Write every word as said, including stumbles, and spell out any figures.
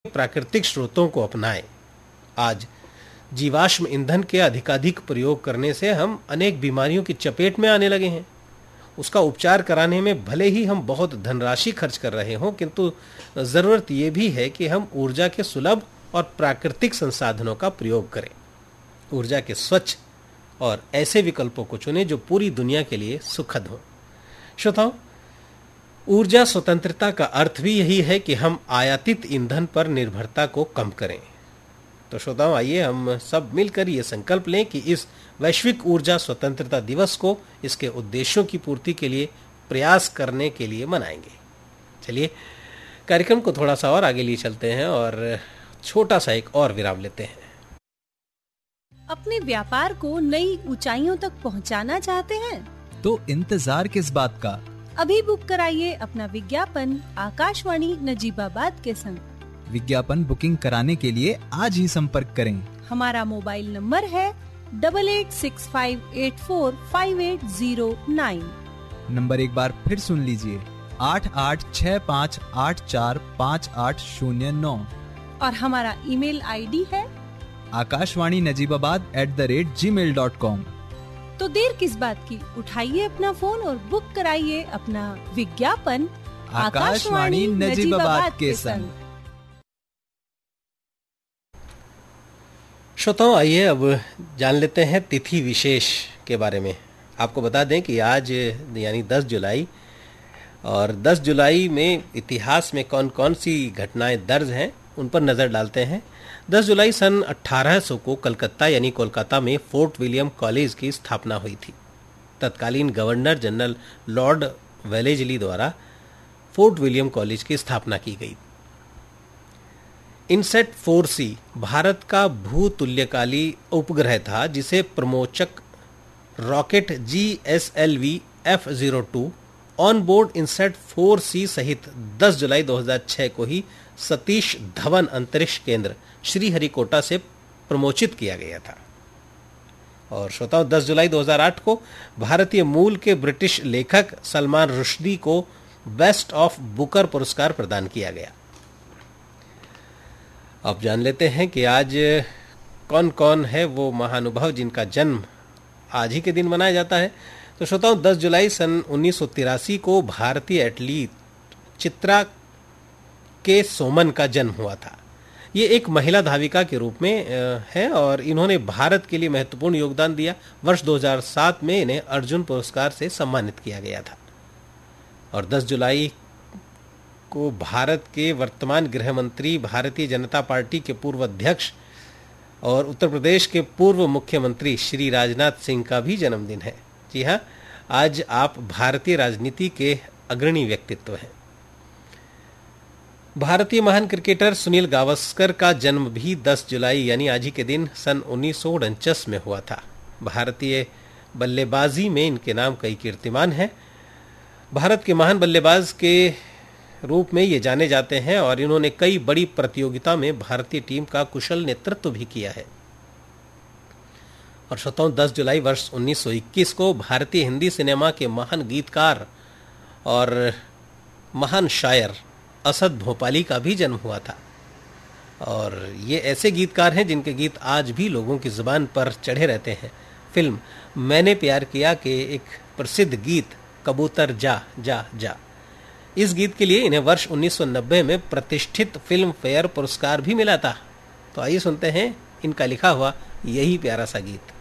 प्राकृतिक स्रोतों को अपनाएं। आज जीवाश्म ईंधन के अधिकाधिक प्रयोग करने से हम अनेक बीमारियों की चपेट में आने लगे हैं। उसका उपचार कराने में भले ही हम बहुत धनराशि खर्च कर रहे हों, किंतु जरूरत यह भी है कि हम ऊर्जा के सुलभ और प्राकृतिक संसाधनों का प्रयोग करें। ऊर्जा के स्वच्छ और ऐसे विकल्पों को चुनें जो पूरी दुनिया के लिए सुखद हों। श्रोताओं, ऊर्जा स्वतंत्रता का अर्थ भी यही है कि हम आयातित ईंधन पर निर्भरता को कम करें। तो श्रोताओं, आइए हम सब मिलकर ये संकल्प लें कि इस वैश्विक ऊर्जा स्वतंत्रता दिवस को इसके उद्देश्यों की पूर्ति के लिए प्रयास करने के लिए मनाएंगे। चलिए कार्यक्रम को थोड़ा सा और आगे लिए चलते हैं और छोटा सा एक और विराम लेते हैं। अपने व्यापार को नई ऊंचाइयों तक पहुंचाना चाहते हैं तो इंतजार किस बात का, अभी बुक कराइए अपना विज्ञापन आकाशवाणी नजीबाबाद के संग। विज्ञापन बुकिंग कराने के लिए आज ही संपर्क करें। हमारा मोबाइल नंबर है double eight six five eight four five eight zero nine. Number एक बार फिर सुन लीजिए, आठ आठ छः पाँच आठ चार पाँच आठ शून्य नौ। और हमारा ईमेल आईडी है Akashvani Najibabad at the rate ji mail dot com. तो देर किस बात की, उठाइए अपना फोन और बुक कराइए अपना विज्ञापन आकाशवाणी नजीबाबाद के संग। श्रोताओं, आइए अब जान लेते हैं तिथि विशेष के बारे में। आपको बता दें कि आज यानी दस जुलाई, और दस जुलाई में इतिहास में कौन कौन सी घटनाएं दर्ज हैं उन पर नज़र डालते हैं। दस जुलाई सन अठारह सौ को कलकत्ता यानी कोलकाता में फोर्ट विलियम कॉलेज की स्थापना हुई थी। तत्कालीन गवर्नर जनरल लॉर्ड वेलेजली द्वारा फोर्ट विलियम कॉलेज की स्थापना की गई। इनसेट फोर सी भारत का भूतुल्यकाली उपग्रह था, जिसे प्रमोचक rocket G S L V F zero two on board INSAT four सी सहित दस जुलाई दो हज़ार छह को ही सतीश धवन अंतरिक्ष केंद्र श्रीहरिकोटा से प्रमोचित किया गया था। और श्रोताओं, दस जुलाई दो हज़ार आठ को भारतीय मूल के ब्रिटिश लेखक सलमान रुश्दी को बेस्ट ऑफ बुकर पुरस्कार प्रदान किया गया। अब जान लेते हैं कि आज कौन कौन है वो महानुभाव जिनका जन्म आज ही के दिन मनाया जाता है। तो श्रोताओं, दस जुलाई सन उन्नीस सौ तिरासी को भारतीय एथलीट चित्रा के सोमन का जन्म हुआ था। ये एक महिला धाविका के रूप में है और इन्होंने भारत के लिए महत्वपूर्ण योगदान दिया। वर्ष दो हज़ार सात में इन्हें अर्जुन पुरस्कार से सम्मानित किया गया था। और दस जुलाई को भारत के वर्तमान गृह मंत्री, भारतीय जनता पार्टी के पूर्व अध्यक्ष और उत्तर प्रदेश के पूर्व मुख्यमंत्री श्री राजनाथ सिंह का भी जन्मदिन है। जी हाँ, आज आप भारतीय राजनीति के अग्रणी व्यक्तित्व हैं। भारतीय महान क्रिकेटर सुनील गावस्कर का जन्म भी दस जुलाई यानी आज ही के दिन सन उन्नीस सौ उनचास में हुआ था। भारतीय बल्लेबाजी में इनके नाम कई कीर्तिमान हैं। भारत के महान बल्लेबाज के रूप में ये जाने जाते हैं और इन्होंने कई बड़ी प्रतियोगिता में भारतीय टीम का कुशल नेतृत्व भी किया है। और श्रोताओं, दस जुलाई वर्ष उन्नीस सौ इक्कीस को भारतीय हिंदी सिनेमा के महान गीतकार और महान शायर असद भोपाली का भी जन्म हुआ था। और ये ऐसे गीतकार हैं जिनके गीत आज भी लोगों की जुबान पर चढ़े रहते हैं। फिल्म मैंने प्यार किया के एक प्रसिद्ध गीत कबूतर जा जा जा, इस गीत के लिए इन्हें वर्ष उन्नीस सौ नब्बे में प्रतिष्ठित फिल्म फेयर पुरस्कार भी मिला था। तो आइए सुनते हैं इनका लिखा हुआ यही प्यारा सा गीत।